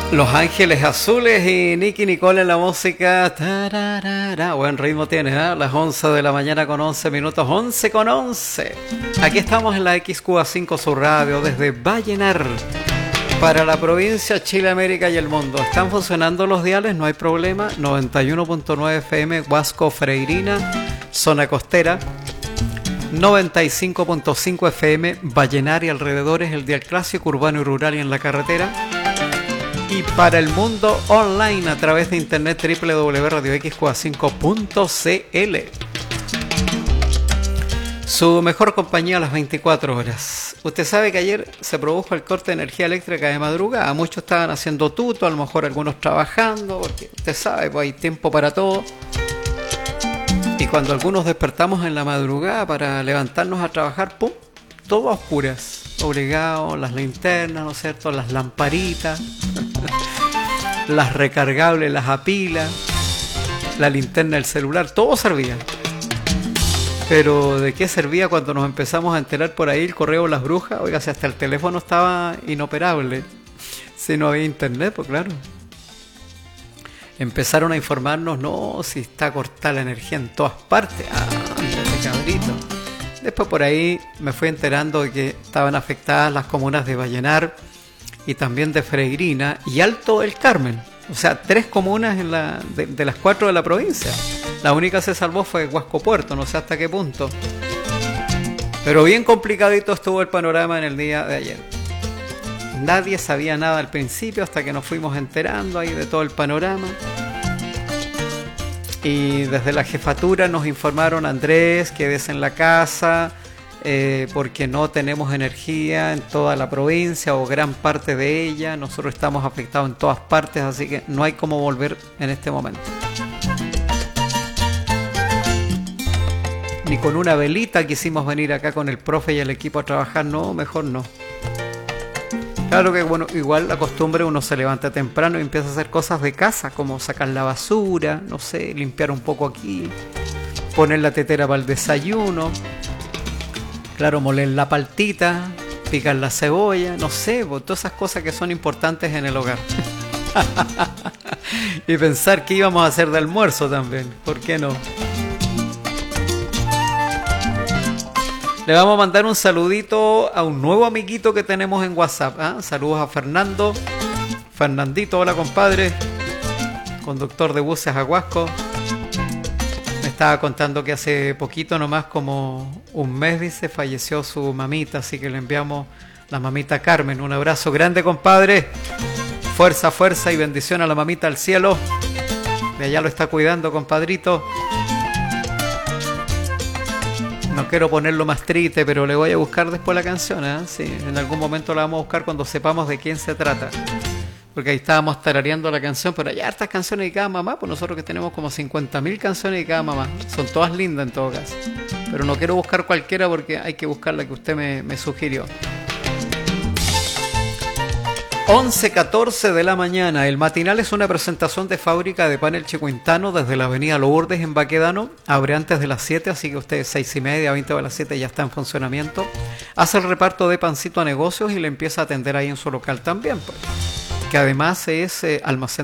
Los Ángeles Azules y Nicky Nicole en la música. Tararara. Buen ritmo tienes, ¿eh? Las 11 de la mañana con 11 minutos, 11 con 11. Aquí estamos en la XQA5 Sur Radio desde Vallenar para la provincia, Chile, América y el mundo. Están funcionando los diales, no hay problema. 91.9 FM, Huasco, Freirina, zona costera. 95.5 FM, Vallenar y alrededores, el dial clásico, urbano y rural y en la carretera. Y para el mundo online a través de internet www.radioxqa5.cl. Su mejor compañía a las 24 horas. Usted sabe que ayer se produjo el corte de energía eléctrica de madrugada. Muchos estaban haciendo tuto, a lo mejor algunos trabajando, porque usted sabe, pues hay tiempo para todo. Y cuando algunos despertamos en la madrugada para levantarnos a trabajar, ¡pum!, todo a oscuras. Obligados, las linternas, ¿no es cierto?, las lamparitas, las recargables, las apilas, la linterna del celular, todo servía. Pero ¿de qué servía cuando nos empezamos a enterar por ahí el correo de las brujas? Oiga, si hasta el teléfono estaba inoperable, si no había internet, pues claro. Empezaron a informarnos, no, si está cortada la energía en todas partes. Ándale, cabrito. Después por ahí me fui enterando de que estaban afectadas las comunas de Vallenar y también de Freirina y Alto del Carmen. O sea, 3 comunas de las 4 de la provincia. La única que se salvó fue Huasco Puerto, no sé hasta qué punto. Pero bien complicadito estuvo el panorama en el día de ayer. Nadie sabía nada al principio hasta que nos fuimos enterando ahí de todo el panorama. Y desde la jefatura nos informaron: Andrés, quédese en la casa porque no tenemos energía en toda la provincia o gran parte de ella. Nosotros estamos afectados en todas partes, así que no hay cómo volver en este momento. Ni con una velita quisimos venir acá con el profe y el equipo a trabajar, no, mejor no. Claro que bueno, igual la costumbre, uno se levanta temprano y empieza a hacer cosas de casa, como sacar la basura, no sé, limpiar un poco aquí, poner la tetera para el desayuno, claro, moler la paltita, picar la cebolla, no sé, todas esas cosas que son importantes en el hogar. Y pensar que íbamos a hacer de almuerzo también, ¿por qué no? Le vamos a mandar un saludito a un nuevo amiguito que tenemos en WhatsApp, ¿eh? Saludos a Fernando. Fernandito, hola compadre. Conductor de buses a Huasco. Me estaba contando que hace poquito nomás, como un mes, dice, falleció su mamita. Así que le enviamos la mamita Carmen. Un abrazo grande, compadre. Fuerza, fuerza y bendición a la mamita al cielo. De allá lo está cuidando, compadrito. No quiero ponerlo más triste, pero le voy a buscar después la canción, ¿eh? Sí, en algún momento la vamos a buscar cuando sepamos de quién se trata. Porque ahí estábamos tarareando la canción, pero hay hartas canciones de cada mamá, pues nosotros que tenemos como 50.000 canciones de cada mamá. Son todas lindas en todo caso. Pero no quiero buscar cualquiera porque hay que buscar la que usted me sugirió. 11:14 de la mañana. El matinal es una presentación de fábrica de pan El Chiquintano desde la avenida Lourdes en Baquedano. Abre antes de las 7, así que usted 6:30, 20 de las 7 ya está en funcionamiento. Hace el reparto de pancito a negocios y le empieza a atender ahí en su local también, pues, que además es almacén